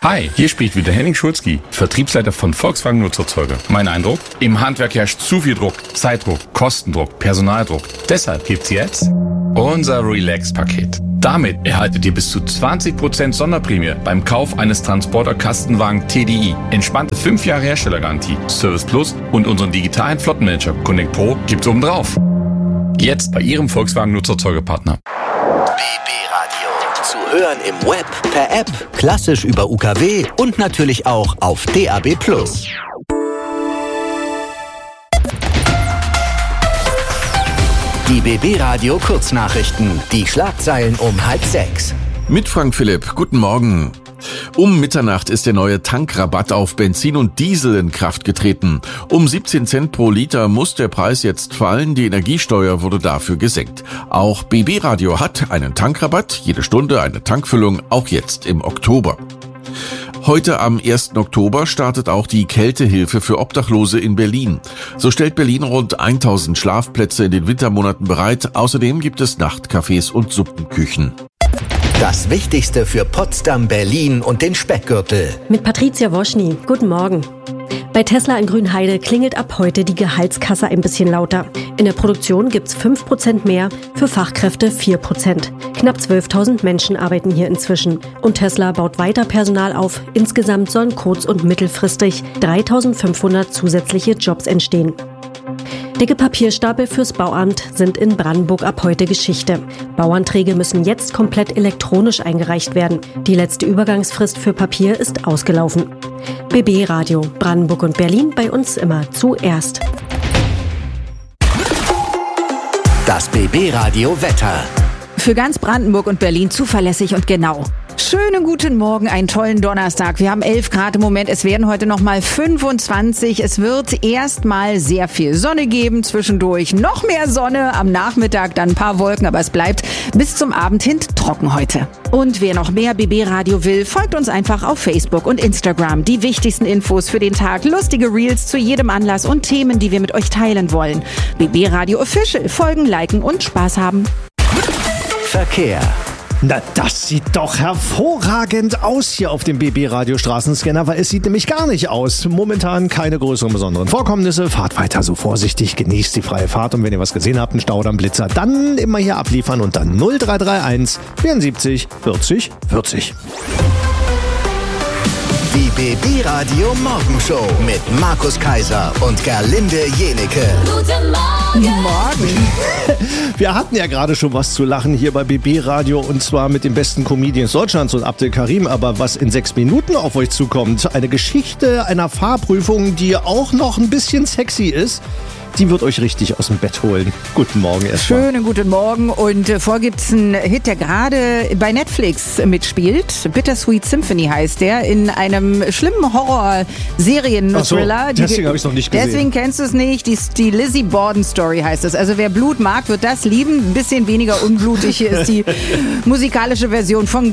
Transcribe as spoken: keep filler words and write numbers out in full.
Hi, hier spricht wieder Henning Schulzki, Vertriebsleiter von Volkswagen Nutzerzeuge. Mein Eindruck? Im Handwerk herrscht zu viel Druck, Zeitdruck, Kostendruck, Personaldruck. Deshalb gibt's jetzt unser Relax-Paket. Damit erhaltet ihr bis zu zwanzig Prozent Sonderprämie beim Kauf eines Transporter-Kastenwagen T D I. Entspannte fünf Jahre Herstellergarantie, Service Plus und unseren digitalen Flottenmanager Connect Pro gibt's obendrauf. Jetzt bei Ihrem Volkswagen Nutzerzeugepartner. B B Radio. Zu hören im Web, per App, klassisch über U K W und natürlich auch auf D A B Plus. Die B B Radio Kurznachrichten. Die Schlagzeilen um halb sechs. Mit Frank Philipp. Guten Morgen. Um Mitternacht ist der neue Tankrabatt auf Benzin und Diesel in Kraft getreten. Um siebzehn Cent pro Liter muss der Preis jetzt fallen. Die Energiesteuer wurde dafür gesenkt. Auch B B Radio hat einen Tankrabatt. Jede Stunde eine Tankfüllung, auch jetzt im Oktober. Heute am ersten Oktober startet auch die Kältehilfe für Obdachlose in Berlin. So stellt Berlin rund tausend Schlafplätze in den Wintermonaten bereit. Außerdem gibt es Nachtcafés und Suppenküchen. Das Wichtigste für Potsdam, Berlin und den Speckgürtel. Mit Patricia Woschny. Guten Morgen. Bei Tesla in Grünheide klingelt ab heute die Gehaltskasse ein bisschen lauter. In der Produktion gibt's fünf Prozent mehr, für Fachkräfte vier Prozent. Knapp zwölftausend Menschen arbeiten hier inzwischen. Und Tesla baut weiter Personal auf. Insgesamt sollen kurz- und mittelfristig dreitausendfünfhundert zusätzliche Jobs entstehen. Dicke Papierstapel fürs Bauamt sind in Brandenburg ab heute Geschichte. Bauanträge müssen jetzt komplett elektronisch eingereicht werden. Die letzte Übergangsfrist für Papier ist ausgelaufen. B B Radio, Brandenburg und Berlin, bei uns immer zuerst. Das B B Radio Wetter. Für ganz Brandenburg und Berlin zuverlässig und genau. Schönen guten Morgen, einen tollen Donnerstag. Wir haben elf Grad im Moment, es werden heute noch mal fünfundzwanzig. Es wird erstmal sehr viel Sonne geben, zwischendurch noch mehr Sonne, am Nachmittag dann ein paar Wolken, aber es bleibt bis zum Abend hin trocken heute. Und wer noch mehr B B Radio will, folgt uns einfach auf Facebook und Instagram. Die wichtigsten Infos für den Tag, lustige Reels zu jedem Anlass und Themen, die wir mit euch teilen wollen. B B Radio Official, folgen, liken und Spaß haben. Verkehr. Na, das sieht doch hervorragend aus hier auf dem B B Radio Straßenscanner, weil es sieht nämlich gar nicht aus. Momentan keine größeren besonderen Vorkommnisse. Fahrt weiter so vorsichtig, genießt die freie Fahrt und wenn ihr was gesehen habt, einen Staudamm, Blitzer, dann immer hier abliefern und dann null drei drei eins vierundsiebzig vierzig vierzig. Die B B Radio Morgenshow mit Markus Kaiser und Gerlinde Jenecke. Guten Morgen. Morgen. Wir hatten ja gerade schon was zu lachen hier bei B B Radio und zwar mit den besten Comedians Deutschlands und Abdel Karim. Aber was in sechs Minuten auf euch zukommt, eine Geschichte einer Fahrprüfung, die auch noch ein bisschen sexy ist, die wird euch richtig aus dem Bett holen. Guten Morgen erstmal. Schönen guten Morgen und äh, vor gibt's einen Hit, der gerade bei Netflix mitspielt. Bittersweet Symphony heißt der, in einem schlimmen Horror-Serien-Thriller. So, deswegen habe ich es noch nicht gesehen. Deswegen kennst du es nicht. Die, die Lizzie Borden Story heißt es. Also wer Blut mag, wird das lieben. Ein bisschen weniger unblutig. Hier ist die musikalische Version von